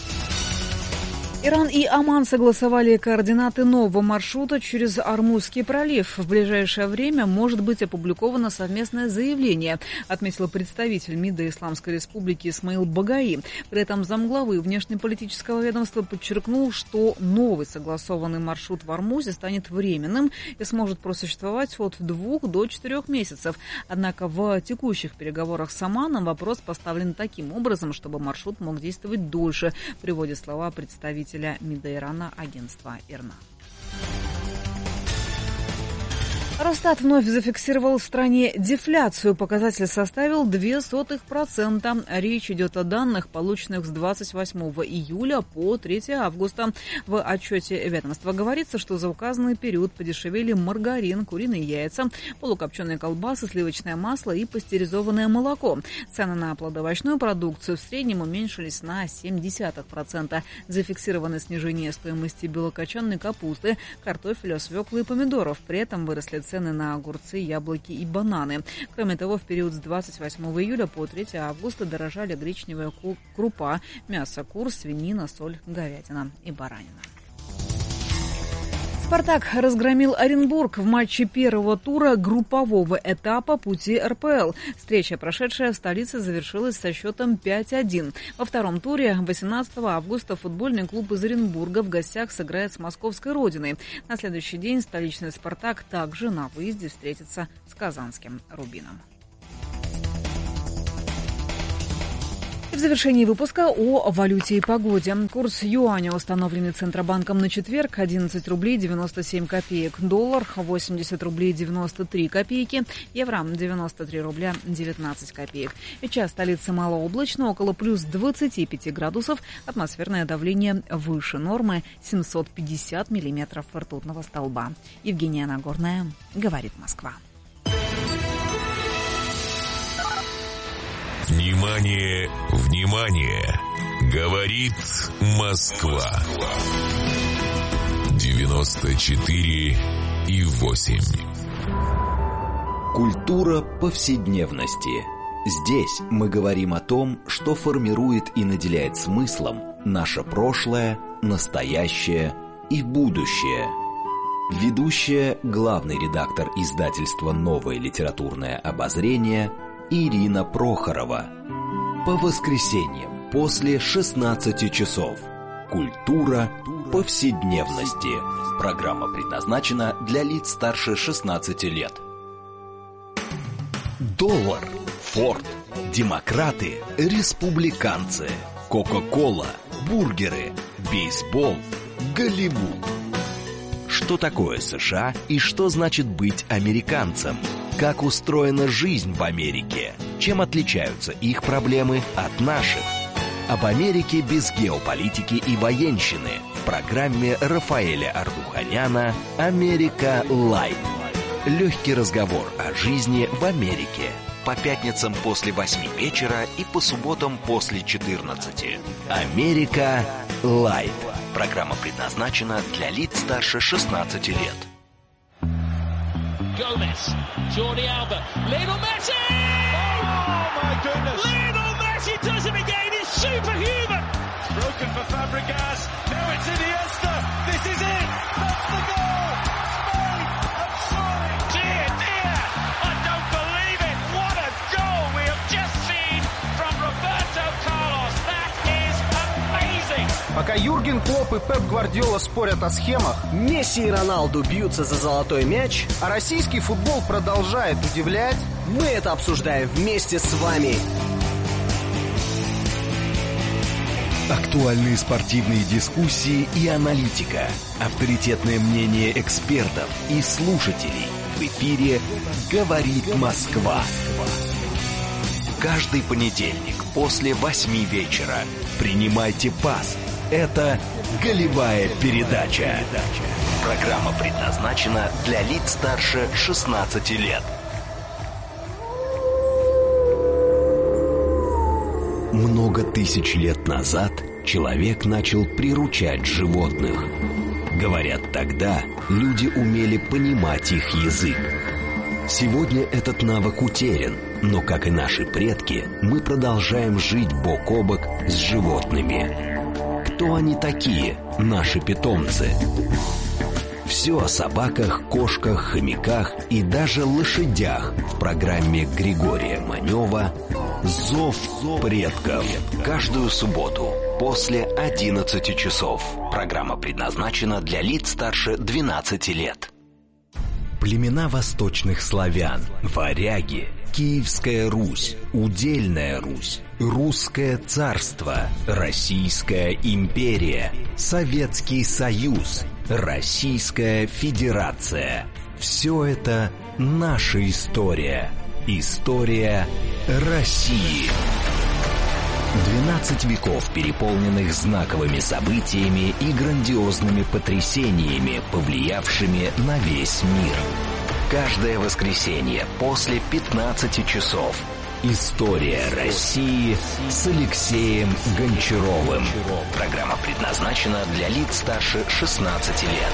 Иран и Оман согласовали координаты нового маршрута через Ормузский пролив. В ближайшее время может быть опубликовано совместное заявление, отметил представитель МИДа Исламской Республики Исмаил Багаи. При этом замглавы внешнеполитического ведомства подчеркнул, что новый согласованный маршрут в Ормузе станет временным и сможет просуществовать от двух до четырех месяцев. Однако в текущих переговорах с Оманом вопрос поставлен таким образом, чтобы маршрут мог действовать дольше, приводит слова представителя МИДа Ирана агентства ИРНА. Росстат вновь зафиксировал в стране дефляцию. Показатель составил ноль целых две десятых процента. Речь идет о данных, полученных с двадцать восьмого июля по третьего августа. В отчете ведомства говорится, что за указанный период подешевели маргарин, куриные яйца, полукопченые колбасы, сливочное масло и пастеризованное молоко. Цены на плодоовощную продукцию в среднем уменьшились на семь десятых процента. Зафиксировано снижение стоимости белокочанной капусты, картофеля, свеклы и помидоров. При этом выросли цены на огурцы, яблоки и бананы. Кроме того, в период с двадцать восьмого июля по третьего августа дорожали гречневая крупа, мясо кур, свинина, соль, говядина и баранина. «Спартак» разгромил Оренбург в матче первого тура группового этапа пути эр пэ эл. Встреча, прошедшая в столице, завершилась со счетом пять один. Во втором туре восемнадцатого августа футбольный клуб из Оренбурга в гостях сыграет с московской «Родиной». На следующий день столичный «Спартак» также на выезде встретится с казанским «Рубином». В завершении выпуска о валюте и погоде. Курс юаня, установленный Центробанком на четверг, одиннадцать рублей девяносто семь копеек. Доллар восемьдесят рублей девяносто три копейки. Евро девяносто три рубля девятнадцать копеек. Сейчас столица малооблачно, около плюс двадцати пяти градусов. Атмосферное давление выше нормы, семьсот пятьдесят миллиметров ртутного столба. Евгения Нагорная, говорит Москва. Внимание, внимание! Говорит Москва. девяносто четыре и восемь. Культура повседневности. Здесь мы говорим о том, что формирует и наделяет смыслом наше прошлое, настоящее и будущее. Ведущая, главный редактор издательства «Новое литературное обозрение» Ирина Прохорова. По воскресеньям после шестнадцати часов. Культура повседневности. Программа предназначена для лиц старше шестнадцати лет. Доллар, Форд, демократы, республиканцы, Кока-кола, бургеры, бейсбол, Голливуд. Что такое США и что значит быть американцем? Как устроена жизнь в Америке? Чем отличаются их проблемы от наших? Об Америке без геополитики и военщины в программе Рафаэля Ардуханяна «Америка Лайт». Легкий разговор о жизни в Америке. По пятницам после восьми вечера и по субботам после четырнадцати. «Америка Лайт». Программа предназначена для лиц старше шестнадцати лет. Gomez, Jordi Alba, Lionel Messi! Oh my goodness! Lionel Messi does it again, he's superhuman! It's broken for Fabregas, now it's Iniesta, this is it! That's the goal! Spain have scored! Dear, dear, I don't believe it! What a goal we have just seen from Roberto Carlos! That is amazing! Пока Юрген Клопп и Пеп Гвардиола спорят о схемах, Месси и Роналду бьются за золотой мяч, а российский футбол продолжает удивлять, мы это обсуждаем вместе с вами. Актуальные спортивные дискуссии и аналитика, авторитетное мнение экспертов и слушателей. В эфире «Говорит Москва». Каждый понедельник после восьми вечера принимайте пас. Это «Голевая передача». Программа предназначена для лиц старше шестнадцати лет. Много тысяч лет назад человек начал приручать животных. Говорят, тогда люди умели понимать их язык. Сегодня этот навык утерян, но, как и наши предки, мы продолжаем жить бок о бок с животными. Кто они такие, наши питомцы? Все о собаках, кошках, хомяках и даже лошадях в программе Григория Манева «Зов предков». Каждую субботу после одиннадцати часов. Программа предназначена для лиц старше двенадцати лет. Племена восточных славян, варяги, Киевская Русь, Удельная Русь, Русское царство, Российская империя, Советский Союз, Российская Федерация. Все это наша история. История России. двенадцать веков, переполненных знаковыми событиями и грандиозными потрясениями, повлиявшими на весь мир. Каждое воскресенье после пятнадцати часов. История России с Алексеем Гончаровым. Программа предназначена для лиц старше шестнадцати лет.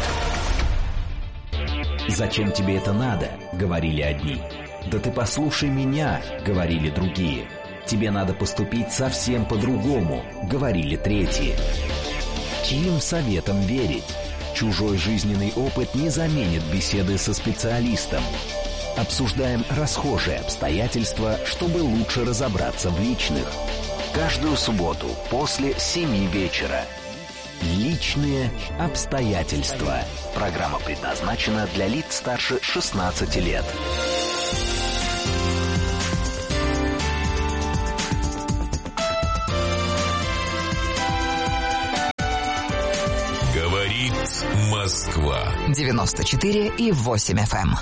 «Зачем тебе это надо?» — говорили одни. «Да ты послушай меня», — говорили другие. «Тебе надо поступить совсем по-другому», — говорили третьи. Чьим советам верить? Чужой жизненный опыт не заменит беседы со специалистом. Обсуждаем расхожие обстоятельства, чтобы лучше разобраться в личных. Каждую субботу после семи вечера. Личные обстоятельства. Программа предназначена для лиц старше шестнадцати лет. Говорит Москва. девяносто четыре и восемь эф эм.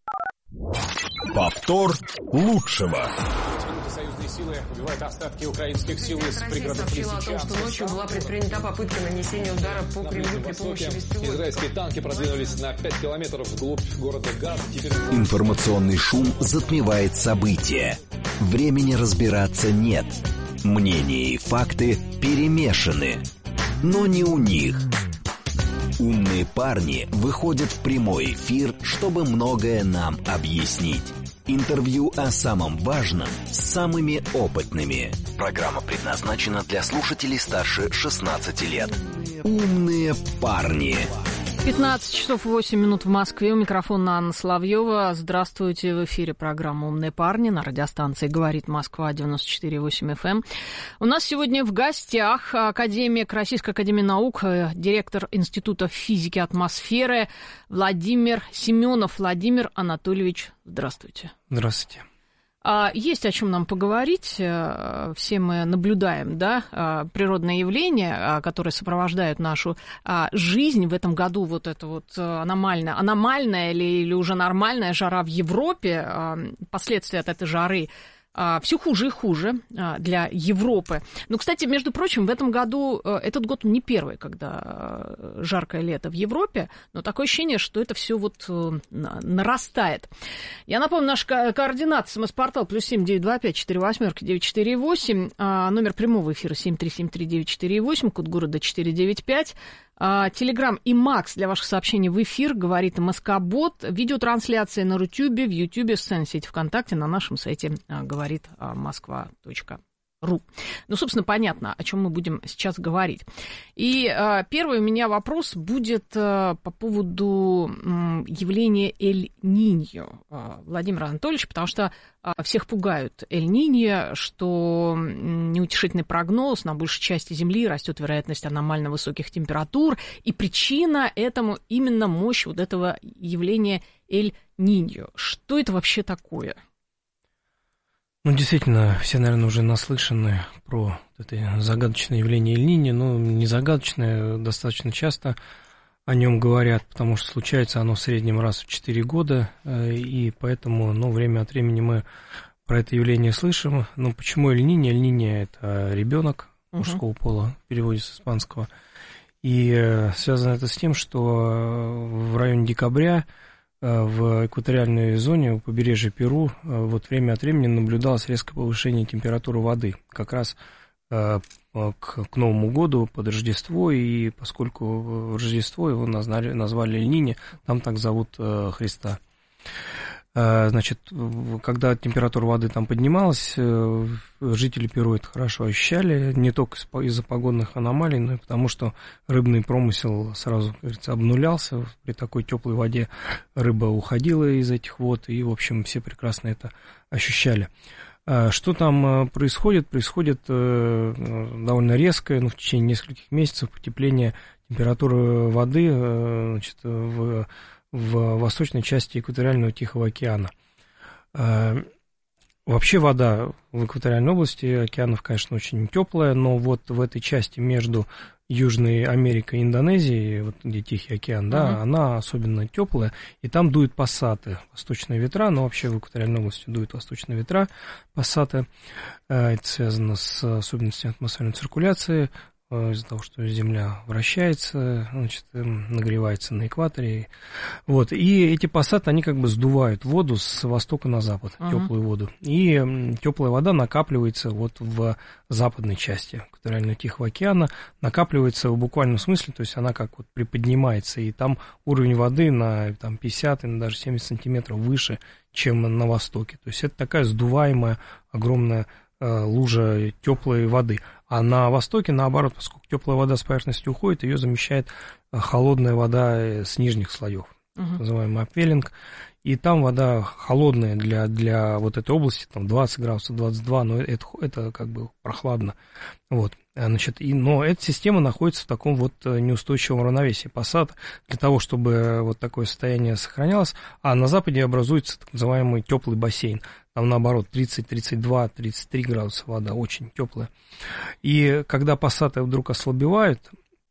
Повтор лучшего. Союзные силы выбивают остатки украинских сил из пригородов сообщила о том, что ночью была предпринята попытка нанесения удара по Кремлю при помощи беспилотников. Израильские танки продвинулись на пять километров вглубь города Газа. Теперь... Информационный шум затмевает события. Времени разбираться нет. Мнения и факты перемешаны. Но не у них. Умные парни выходят в прямой эфир, чтобы многое нам объяснить. Интервью о самом важном с самыми опытными. Программа предназначена для слушателей старше шестнадцати лет. Умные парни. пятнадцать часов восемь минут в Москве. У микрофона Анна Соловьева. Здравствуйте. В эфире программа «Умные парни» на радиостанции «Говорит Москва» девяносто четыре и восемь эф эм. У нас сегодня в гостях академик Российской академии наук, директор Института физики атмосферы Владимир Семенов. Владимир Анатольевич, здравствуйте. Здравствуйте. Есть о чем нам поговорить. Все мы наблюдаем, да, природные явления, которые сопровождают нашу жизнь. В этом году вот это вот аномальная, аномальная или, или уже нормальная жара в Европе, последствия от этой жары все хуже и хуже для Европы. Но, кстати, между прочим, в этом году, этот год не первый, когда жаркое лето в Европе, но такое ощущение, что это все вот нарастает. Я напомню, наш координат, смс-портал плюс семь девять два пять четыре восемь девять четыре восемь, номер прямого эфира семь три семь три девять четыре восемь, код города четыре девять пять. Телеграм и Макс для ваших сообщений в эфир, говорит МСК-бот. Видеотрансляция на Рутюбе, в Ютубе, в социальной сети ВКонтакте, на нашем сайте говорит москва точка ру. Ну, собственно, понятно, о чем мы будем сейчас говорить. И э, первый у меня вопрос будет э, по поводу э, явления Эль-Ниньо, э, Владимир Анатольевич, потому что э, всех пугают Эль-Ниньо, что э, неутешительный прогноз, на большей части Земли растет вероятность аномально высоких температур, и причина этому именно мощь вот этого явления Эль-Ниньо. Что это вообще такое? Ну, действительно, все, наверное, уже наслышаны про это загадочное явление Эль-Ниньо, но не загадочное, достаточно часто о нем говорят, потому что случается оно в среднем раз в четыре года, и поэтому, ну, время от времени мы про это явление слышим. Но почему Эль-Ниньо? Эль-Ниньо – это ребенок мужского uh-huh. пола, в переводе с испанского, и связано это с тем, что в районе декабря в экваториальной зоне у побережья Перу вот время от времени наблюдалось резкое повышение температуры воды, как раз к, к Новому году, под Рождество, и поскольку в Рождество его назвали, назвали Эль-Ниньо, там так зовут Христа. Значит, когда температура воды там поднималась, жители Перу это хорошо ощущали, не только из-за погодных аномалий, но и потому, что рыбный промысел сразу, как говорится, обнулялся. При такой теплой воде рыба уходила из этих вод, и, в общем, все прекрасно это ощущали. Что там происходит? Происходит довольно резкое, ну, в течение нескольких месяцев потепление температуры воды, значит, в в восточной части экваториального Тихого океана. Вообще вода в экваториальной области океанов, конечно, очень теплая, но вот в этой части между Южной Америкой и Индонезией, вот где Тихий океан, да, uh-huh. она особенно теплая, и там дуют пассаты, восточные ветра, но вообще в экваториальной области дуют восточные ветра, пассаты. Это связано с особенностями атмосферной циркуляции, из-за того, что Земля вращается, значит, нагревается на экваторе. Вот. И эти пассаты, они как бы сдувают воду с востока на запад, uh-huh. теплую воду. И теплая вода накапливается вот в западной части экваториального Тихого океана, накапливается в буквальном смысле, то есть она как вот приподнимается, и там уровень воды на там, пятьдесят и даже семьдесят сантиметров выше, чем на востоке. То есть это такая сдуваемая огромная лужа теплой воды. А на востоке, наоборот, поскольку теплая вода с поверхности уходит, ее замещает холодная вода с нижних слоев, uh-huh. называемый апвеллинг. И там вода холодная для, для вот этой области, там двадцать градусов, двадцать два, но это, это как бы прохладно. Вот. Значит, и, но эта система находится в таком вот неустойчивом равновесии. Пассат для того, чтобы вот такое состояние сохранялось, а на западе образуется так называемый теплый бассейн. Там, наоборот, тридцать, тридцать два, тридцать три градуса вода, очень теплая. И когда пассаты вдруг ослабевают,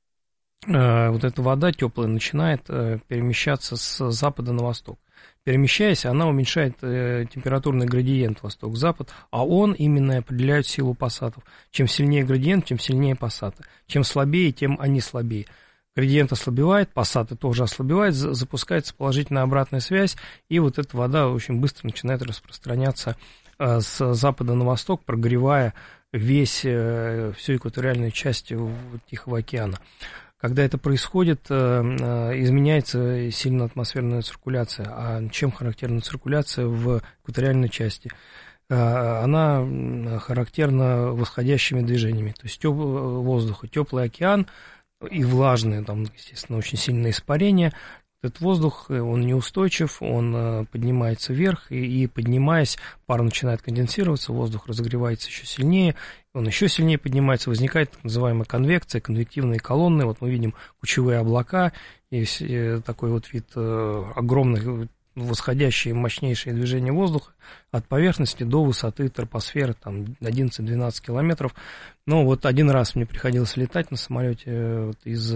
э, вот эта вода теплая начинает э, перемещаться с запада на восток. Перемещаясь, она уменьшает э, температурный градиент восток-запад, а он именно определяет силу пассатов. Чем сильнее градиент, тем сильнее пассаты. Чем слабее, тем они слабее. Градиент ослабевает, пассаты тоже ослабевают, запускается положительная обратная связь, и вот эта вода очень быстро начинает распространяться э, с запада на восток, прогревая весь, э, всю экваториальную часть Тихого океана. Когда это происходит, э, э, изменяется сильно атмосферная циркуляция. А чем характерна циркуляция в экваториальной части? Э, она характерна восходящими движениями, то есть теп- воздуха, теплый океан, и влажные, там, естественно, очень сильное испарение. Этот воздух, он неустойчив, он поднимается вверх, и, и поднимаясь, пар начинает конденсироваться, воздух разогревается еще сильнее, он еще сильнее поднимается, возникает так называемая конвекция, конвективные колонны. Вот мы видим кучевые облака, и такой вот вид огромных, восходящие мощнейшие движения воздуха от поверхности до высоты тропосферы, там одиннадцать-двенадцать километров. Но вот один раз мне приходилось летать на самолете вот из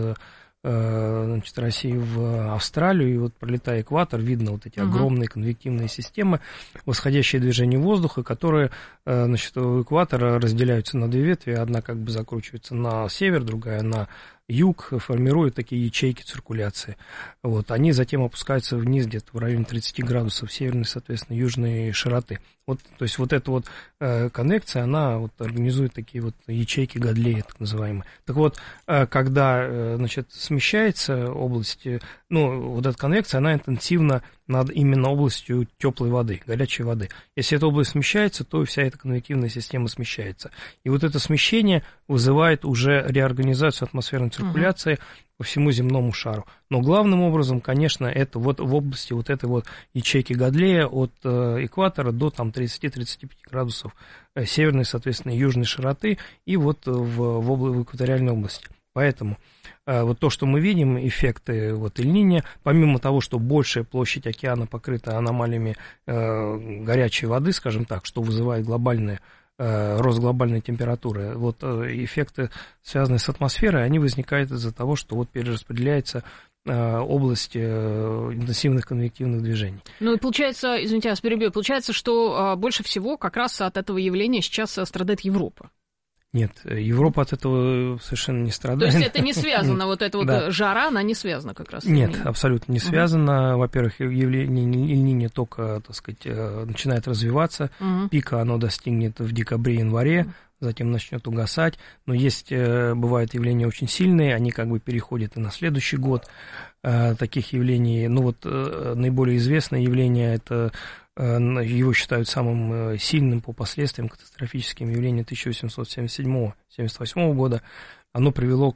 значит, России в Австралию, и вот пролетая экватор, видно вот эти uh-huh. огромные конвективные системы, восходящие движения воздуха, которые, значит, у экватора разделяются на две ветви, одна как бы закручивается на север, другая на юг, формируют такие ячейки циркуляции. Вот, они затем опускаются вниз где-то в районе тридцать градусов северной, соответственно, южной широты. Вот, то есть вот эта вот э, конвекция, она вот организует такие вот ячейки Гадлея, так называемые. Так вот, э, когда, э, значит, смещается область, э, ну, вот эта конвекция, она интенсивна над именно областью теплой воды, горячей воды. Если эта область смещается, то вся эта конвективная система смещается. И вот это смещение вызывает уже реорганизацию атмосферной циркуляции uh-huh. по всему земному шару. Но главным образом, конечно, это вот в области вот этой вот ячейки Гадлея от э, экватора до там тридцать-тридцать пять градусов э, северной, соответственно, южной широты и вот в, в, обла- в экваториальной области. Поэтому э, вот то, что мы видим, эффекты вот Эль-Ниньо, помимо того, что большая площадь океана покрыта аномалиями э, горячей воды, скажем так, что вызывает глобальные рост глобальной температуры. Вот эффекты, связанные с атмосферой, они возникают из-за того, что вот перераспределяется область интенсивных конвективных движений. Ну и получается, извините, я вас перебью, получается, что больше всего как раз от этого явления сейчас страдает Европа. Нет, Европа от этого совершенно не страдает. То есть это не связано, вот эта вот да. жара, она не связана как раз? Нет, абсолютно не связано. Угу. Во-первых, явление Эль-Ниньо только, так сказать, начинает развиваться. Угу. Пика оно достигнет в декабре-январе, затем начнет угасать. Но есть, бывают явления очень сильные, они как бы переходят и на следующий год. Таких явлений, ну вот наиболее известное явление, это его считают самым сильным по последствиям катастрофическим явлением тысяча восемьсот семьдесят седьмого — семьдесят восьмого года. Оно привело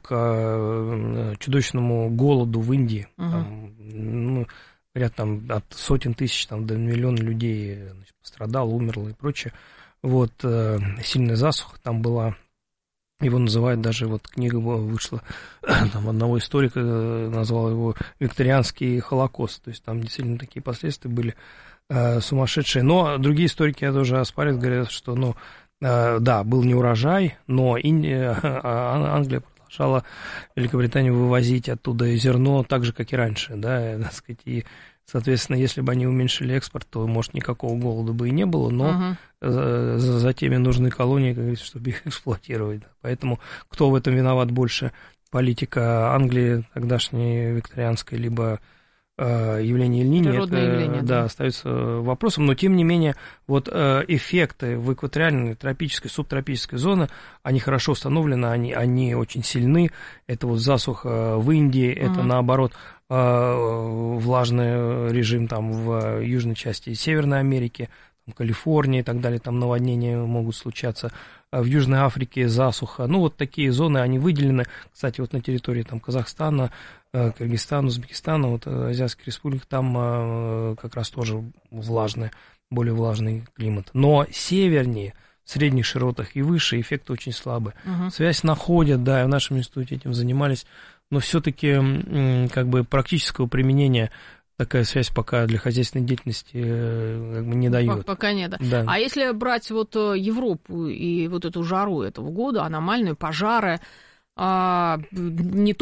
к чудовищному голоду в Индии. Uh-huh. Там, ну, говорят, там от сотен тысяч там, до миллиона людей, значит, пострадало, умерло и прочее. Вот, сильная засуха там была. Его называют, даже вот книга вышла, там одного историка назвал его «Викторианский Холокост». То есть там действительно такие последствия были. э, сумасшедшее. Но другие историки тоже оспаривают, говорят, что, ну, э, да, был не урожай, но Индия, Англия продолжала Великобританию вывозить оттуда зерно так же, как и раньше, да, так сказать, и, соответственно, если бы они уменьшили экспорт, то, может, никакого голода бы и не было, но uh-huh. за, за теми нужны колонии, как говорится, чтобы их эксплуатировать. Поэтому кто в этом виноват больше? Политика Англии тогдашней викторианской, либо э, явление Эль-Ниньо, это явление, да, да, остается вопросом, но тем не менее вот э, эффекты в экваториальной, тропической, субтропической зоне, они хорошо установлены, они, они очень сильны, это вот засуха в Индии, uh-huh. это наоборот э, влажный режим там в южной части Северной Америки, Калифорния и так далее, там наводнения могут случаться, в Южной Африке засуха, ну, вот такие зоны, они выделены, кстати, вот на территории там Казахстана, Кыргызстана, Узбекистана, вот азиатских республик, там как раз тоже влажный, более влажный климат, но севернее, в средних широтах и выше эффект очень слабый. Uh-huh. Связь находят, да, и в нашем институте этим занимались, но все-таки как бы практического применения такая связь пока для хозяйственной деятельности как бы не дает. Пока нет. Да. А если брать вот Европу и вот эту жару этого года, аномальную, пожары, а, не